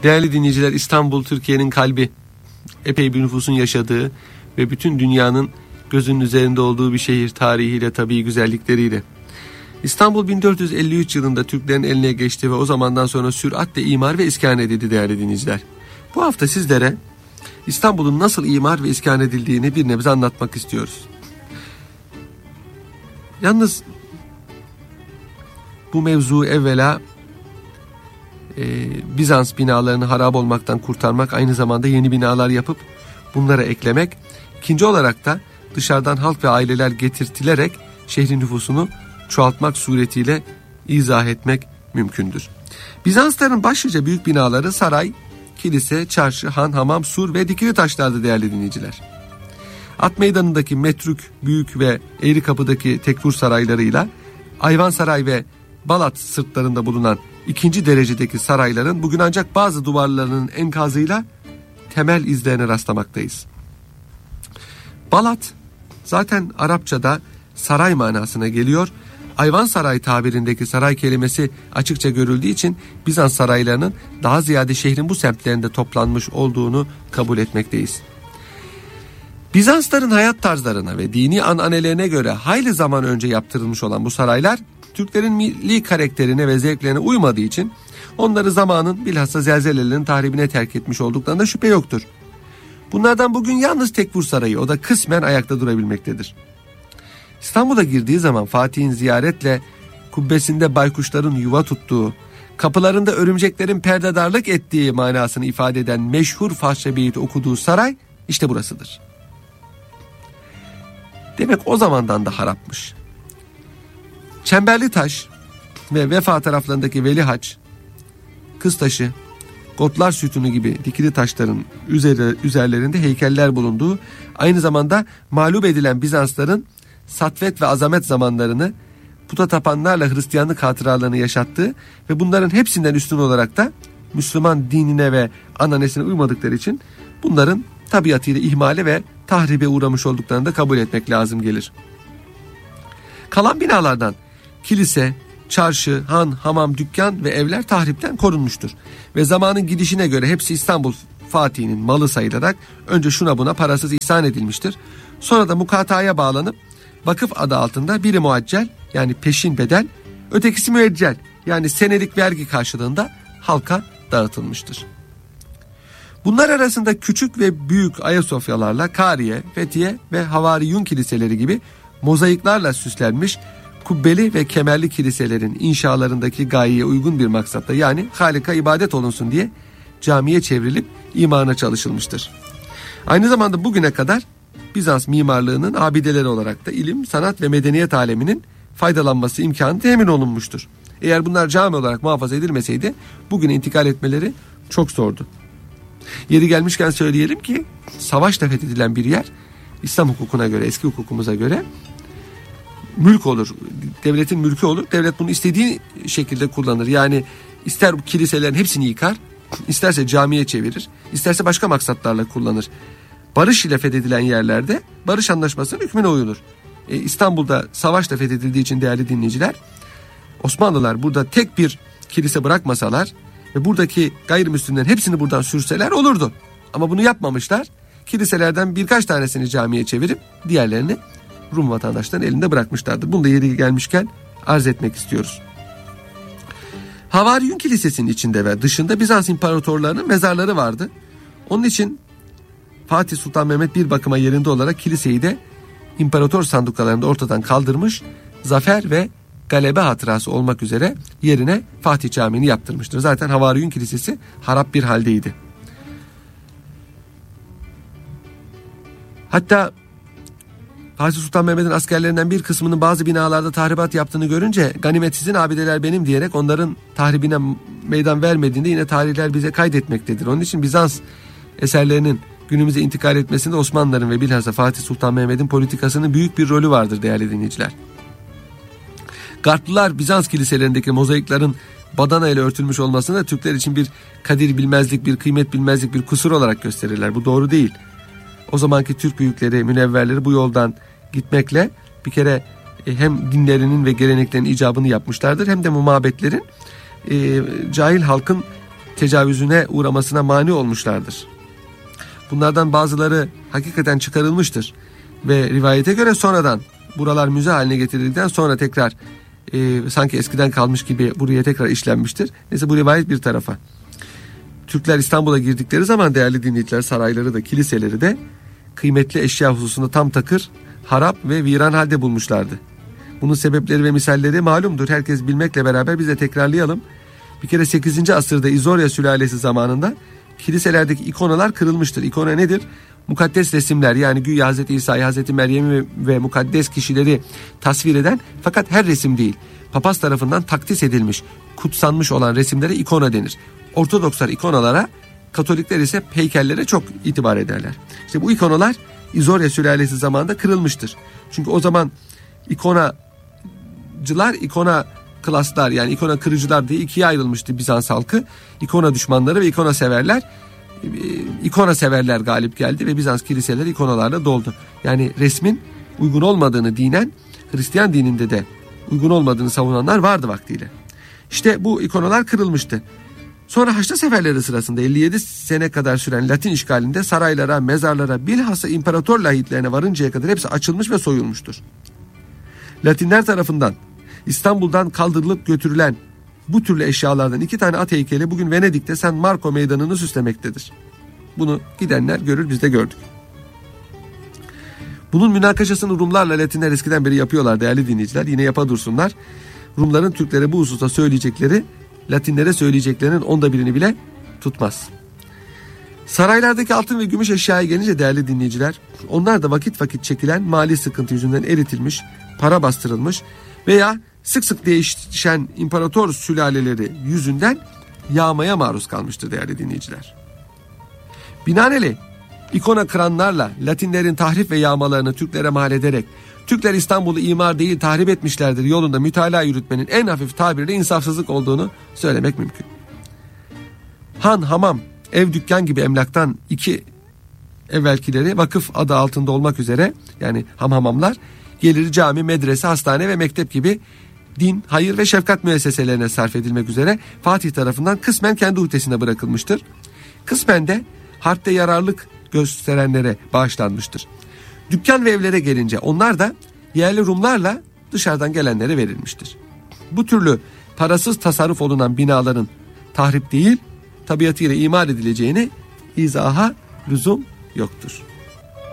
Değerli dinleyiciler, İstanbul Türkiye'nin kalbi. Epey bir nüfusun yaşadığı ve bütün dünyanın gözünün üzerinde olduğu bir şehir, tarihiyle, tabii güzellikleriyle. İstanbul 1453 yılında Türklerin eline geçti ve o zamandan sonra süratle imar ve iskan edildi değerli dinleyiciler. Bu hafta sizlere İstanbul'un nasıl imar ve iskan edildiğini bir nebze anlatmak istiyoruz. Yalnız bu mevzu evvela Bizans binalarını harap olmaktan kurtarmak, aynı zamanda yeni binalar yapıp bunlara eklemek. İkinci olarak da dışarıdan halk ve aileler getirtilerek şehrin nüfusunu çoğaltmak suretiyle izah etmek mümkündür. Bizansların başlıca büyük binaları saray, kilise, çarşı, han, hamam, sur ve dikili taşlardı değerli dinleyiciler. At Meydanı'ndaki metruk, büyük ve eğri kapıdaki tekfur saraylarıyla Ayvansaray ve Balat sırtlarında bulunan ikinci derecedeki sarayların bugün ancak bazı duvarlarının enkazıyla temel izlerine rastlamaktayız. Balat zaten Arapçada saray manasına geliyor. Ayvansaray tabirindeki saray kelimesi açıkça görüldüğü için Bizans saraylarının daha ziyade şehrin bu semtlerinde toplanmış olduğunu kabul etmekteyiz. Bizansların hayat tarzlarına ve dini ananelerine göre hayli zaman önce yaptırılmış olan bu saraylar Türklerin milli karakterine ve zevklerine uymadığı için onları zamanın bilhassa zelzelelerin tahribine terk etmiş olduklarında şüphe yoktur. Bunlardan bugün yalnız Tekfur Sarayı, o da kısmen ayakta durabilmektedir. İstanbul'a girdiği zaman Fatih'in ziyaretle kubbesinde baykuşların yuva tuttuğu, kapılarında örümceklerin perdedarlık ettiği manasını ifade eden meşhur Fahşe Beyit'i okuduğu saray işte burasıdır. Demek o zamandan da harapmış. Çemberli Taş ve Vefa taraflarındaki Velihaç, Kıztaşı, Gotlar Sütunu gibi dikili taşların üzerlerinde heykeller bulunduğu, aynı zamanda mağlup edilen Bizansların satvet ve azamet zamanlarını puta tapanlarla Hristiyanlık hatıralarını yaşattığı ve bunların hepsinden üstün olarak da Müslüman dinine ve ananesine uymadıkları için bunların tabiatıyla ihmale ve tahribe uğramış olduklarını da kabul etmek lazım gelir. Kalan binalardan kilise, çarşı, han, hamam, dükkan ve evler tahripten korunmuştur. Ve zamanın gidişine göre hepsi İstanbul Fatih'inin malı sayılarak önce şuna buna parasız ihsan edilmiştir. Sonra da mukataya bağlanıp vakıf adı altında biri muaccel yani peşin bedel, ötekisi müeccel yani senelik vergi karşılığında halka dağıtılmıştır. Bunlar arasında küçük ve büyük Ayasofyalarla Kariye, Fethiye ve Havariyun kiliseleri gibi mozaiklarla süslenmiş kubbeli ve kemerli kiliselerin inşalarındaki gayeye uygun bir maksatla, yani Halik'a ibadet olunsun diye camiye çevrilip imana çalışılmıştır. Aynı zamanda bugüne kadar Bizans mimarlığının abideleri olarak da ilim, sanat ve medeniyet aleminin faydalanması imkanı temin olunmuştur. Eğer bunlar cami olarak muhafaza edilmeseydi bugün intikal etmeleri çok zordu. Yeri gelmişken söyleyelim ki savaşla fethedilen bir yer İslam hukukuna göre, eski hukukumuza göre mülk olur. Devletin mülkü olur. Devlet bunu istediği şekilde kullanır. Yani ister kiliselerin hepsini yıkar, isterse camiye çevirir, isterse başka maksatlarla kullanır. Barış ile fethedilen yerlerde barış anlaşmasının hükmüne uyulur. İstanbul'da savaşla fethedildiği için değerli dinleyiciler, Osmanlılar burada tek bir kilise bırakmasalar ve buradaki gayrimüslimlerin hepsini buradan sürseler olurdu. Ama bunu yapmamışlar. Kiliselerden birkaç tanesini camiye çevirip diğerlerini Rum vatandaşların elinde bırakmışlardı. Bunu da yeri gelmişken arz etmek istiyoruz. Havariyun Kilisesi'nin içinde ve dışında Bizans imparatorlarının mezarları vardı. Onun için Fatih Sultan Mehmet bir bakıma yerinde olarak kiliseyi de imparator sandukalarında ortadan kaldırmış, zafer ve galebe hatırası olmak üzere yerine Fatih Camii'ni yaptırmıştır. Zaten Havariyun Kilisesi harap bir haldeydi. Hatta Fatih Sultan Mehmet'in askerlerinden bir kısmının bazı binalarda tahribat yaptığını görünce ganimet sizin, abideler benim diyerek onların tahribine meydan vermediğinde yine tarihler bize kaydetmektedir. Onun için Bizans eserlerinin günümüze intikal etmesinde Osmanlıların ve bilhassa Fatih Sultan Mehmet'in politikasının büyük bir rolü vardır değerli dinleyiciler. Garplılar Bizans kiliselerindeki mozaiklerin badana ile örtülmüş olmasını da Türkler için bir kadir bilmezlik, bir kıymet bilmezlik, bir kusur olarak gösterirler. Bu doğru değil. O zamanki Türk büyükleri, münevverleri bu yoldan gitmekle bir kere hem dinlerinin ve geleneklerinin icabını yapmışlardır, hem de bu mabetlerin cahil halkın tecavüzüne uğramasına mani olmuşlardır. Bunlardan bazıları hakikaten çıkarılmıştır ve rivayete göre sonradan buralar müze haline getirildikten sonra tekrar sanki eskiden kalmış gibi buraya tekrar işlenmiştir. Neyse, bu rivayet bir tarafa. Türkler İstanbul'a girdikleri zaman değerli dinleyiciler, sarayları da kiliseleri de kıymetli eşya hususunda tam takır, harap ve viran halde bulmuşlardı. Bunun sebepleri ve misalleri malumdur. Herkes bilmekle beraber biz de tekrarlayalım. Bir kere 8. asırda İzorya sülalesi zamanında kiliselerdeki ikonalar kırılmıştır. İkona nedir? Mukaddes resimler, yani güya Hz. İsa'yı, Hz. Meryem'i ve mukaddes kişileri tasvir eden, fakat her resim değil, papaz tarafından takdis edilmiş, kutsanmış olan resimlere ikona denir. Ortodokslar ikonalara, Katolikler ise heykellere çok itibar ederler. İşte bu ikonalar İzorya sülalesi zamanında kırılmıştır. Çünkü o zaman ikonacılar, ikona klaslar, yani ikona kırıcılar diye ikiye ayrılmıştı Bizans halkı. İkona düşmanları ve ikona severler. İkona severler galip geldi ve Bizans kiliseleri ikonalarla doldu. Yani resmin uygun olmadığını dinen, Hristiyan dininde de uygun olmadığını savunanlar vardı vaktiyle. İşte bu ikonalar kırılmıştı. Sonra Haçlı seferleri sırasında 57 sene kadar süren Latin işgalinde saraylara, mezarlara, bilhassa imparator lahitlerine varıncaya kadar hepsi açılmış ve soyulmuştur. Latinler tarafından İstanbul'dan kaldırılıp götürülen bu türlü eşyalardan 2 tane at heykeli bugün Venedik'te San Marco meydanını süslemektedir. Bunu gidenler görür, biz de gördük. Bunun münakaşasını Rumlarla Latinler eskiden beri yapıyorlar değerli dinleyiciler. Yine yapa dursunlar. Rumların Türklere bu hususta söyleyecekleri, Latinlere söyleyeceklerinin 1/10'ını bile tutmaz. Saraylardaki altın ve gümüş eşyaya gelince değerli dinleyiciler, onlar da vakit vakit çekilen mali sıkıntı yüzünden eritilmiş, para bastırılmış veya sık sık değişen imparator sülaleleri yüzünden yağmaya maruz kalmıştır değerli dinleyiciler. Binaenaleyh ikona kıranlarla Latinlerin tahrif ve yağmalarını Türklere mal ederek Türkler İstanbul'u imar değil tahrip etmişlerdir yolunda mütalaa yürütmenin en hafif tabiriyle insafsızlık olduğunu söylemek mümkün. Han, hamam, ev, dükkan gibi emlaktan 2 evvelkileri vakıf adı altında olmak üzere, yani hamamlar, geliri cami, medrese, hastane ve mektep gibi din, hayır ve şefkat müesseselerine sarf edilmek üzere Fatih tarafından kısmen kendi uhdesine bırakılmıştır. Kısmen de harpte yararlılık gösterenlere bağışlanmıştır. Dükkan ve evlere gelince onlar da yerli Rumlarla dışarıdan gelenlere verilmiştir. Bu türlü parasız tasarruf olunan binaların tahrip değil, tabiatıyla imar edileceğini izaha lüzum yoktur.